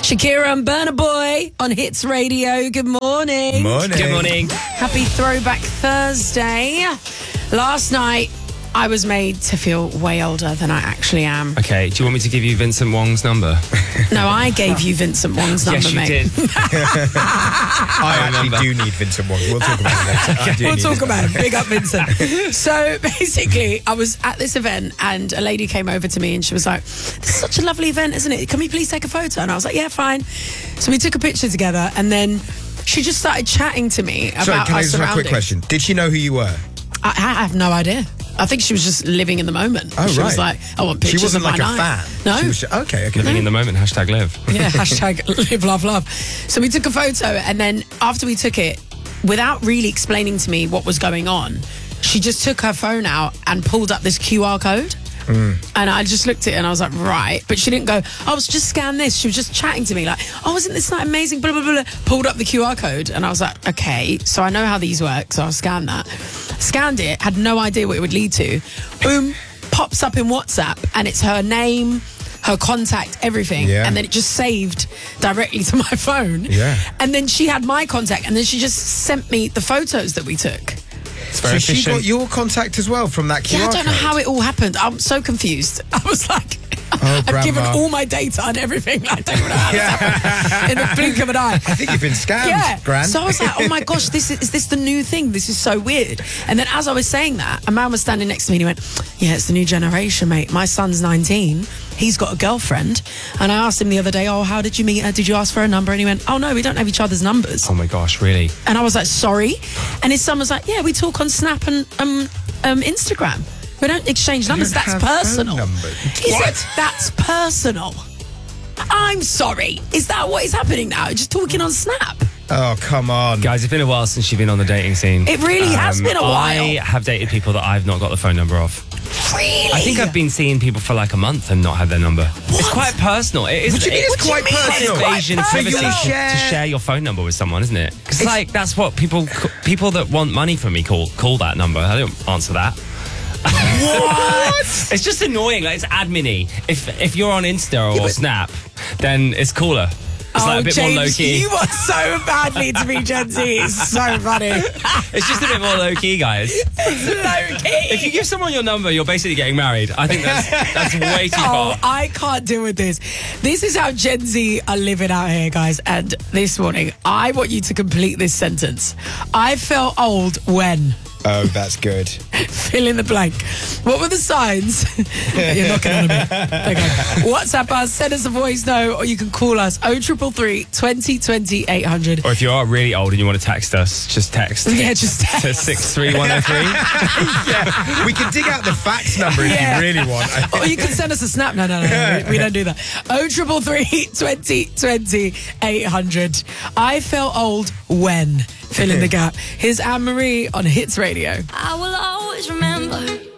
Shakira and Burna Boy on Hits Radio. Good morning. Good morning. Happy Throwback Thursday. Last night, I was made to feel way older than I actually am. Okay, do you want me to give you Vincent Wong's number? No, I gave you Vincent Wong's number, yes, you mate. did. I actually do need Vincent Wong. We'll talk about it later. We'll talk about it. Big up, Vincent. So basically, I was at this event and a lady came over to me and she was like, "This is such a lovely event, isn't it? Can we please take a photo?" And I was like, "Yeah, fine." So we took a picture together and then she just started chatting to me about Sorry, can I our just have a quick surroundings. question? Did she know who you were? I have no idea. I think she was just living in the moment. Oh, she right. was like, I want She pictures wasn't of like my a night. fan. No. She was okay. Living in the moment, hashtag live. Yeah, hashtag live, love, love. So we took a photo and then after we took it, without really explaining to me what was going on, she just took her phone out and pulled up this QR code. And I just looked at it and I was like, right. But she didn't go, "I was just scan this." She was just chatting to me like, "Oh, isn't this night amazing?" Blah, blah, blah, blah. Pulled up the QR code and I was like, okay, so I know how these work, so I'll scan that. Scanned it, had no idea what it would lead to. Boom, pops up in WhatsApp and it's her name, her contact, everything. Yeah. And then it just saved directly to my phone. Yeah. And then she had my contact and then she just sent me the photos that we took. It's very So she efficient. got your contact as well from that QR Yeah, I don't know code? how it all happened. I'm so confused. I was like, Oh, I've given Grandma. all my data and everything. I don't know how this happened in the blink of an eye. I think you've been scammed, Yeah. Gran. So I was like, oh my gosh, is this the new thing? This is so weird. And then as I was saying that, a man was standing next to me and he went, "Yeah, it's the new generation, mate. My son's 19. He's got a girlfriend." And I asked him the other day, "Oh, how did you meet her? Did you ask for her number?" And he went, "Oh no, we don't have each other's numbers." Oh my gosh, really? And I was like, "Sorry?" And his son was like, "Yeah, we talk on Snap and Instagram. We don't exchange numbers. don't That's have phone personal." numbers. He What? said, "That's personal." I'm sorry. Is that what is happening now? Just talking on Snap? Oh, come on. Guys, it's been a while since you've been on the dating scene. It really has been a while. I have dated people that I've not got the phone number of. Really? I think I've been seeing people for like a month and not had their number. It's quite personal. It is. What do you mean it's quite personal? Invasion of So privacy you'll to share your phone number with someone, isn't it? Because like that's what people that want money from me call that number. I don't answer that. What? It's just annoying. Like it's admin-y. If you're on Insta or Snap, then it's cooler. It's like a bit James, more low key. You want so badly to be Gen Z. It's so funny. It's just a bit more low key, guys. It's low key. If you give someone your number, you're basically getting married. I think that's way too Oh, far. I can't deal with this. This is how Gen Z are living out here, guys. And this morning, I want you to complete this sentence. I felt old when... Oh, that's good. Fill in the blank. What were the signs? You're knocking on a bit. Okay. WhatsApp us, send us a voice note, or you can call us 0333 2020 800. Or if you are really old and you want to text us, just text. Yeah, just text. To 63103. Yeah, we can dig out the fax number if Yeah. you really want. Or you can send us a snap. No, we don't do that. 0333 2020 800. I felt old when. Fill in the gap. Here's Anne-Marie on Hits Radio. I will always remember